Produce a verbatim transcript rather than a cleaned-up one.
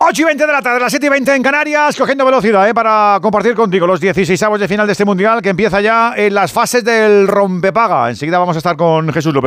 ocho y veinte de la tarde, las siete y veinte en Canarias, cogiendo velocidad ¿eh? para compartir contigo los dieciseisavos de final de este Mundial que empieza ya en las fases del rompepaga. Enseguida vamos a estar con Jesús López.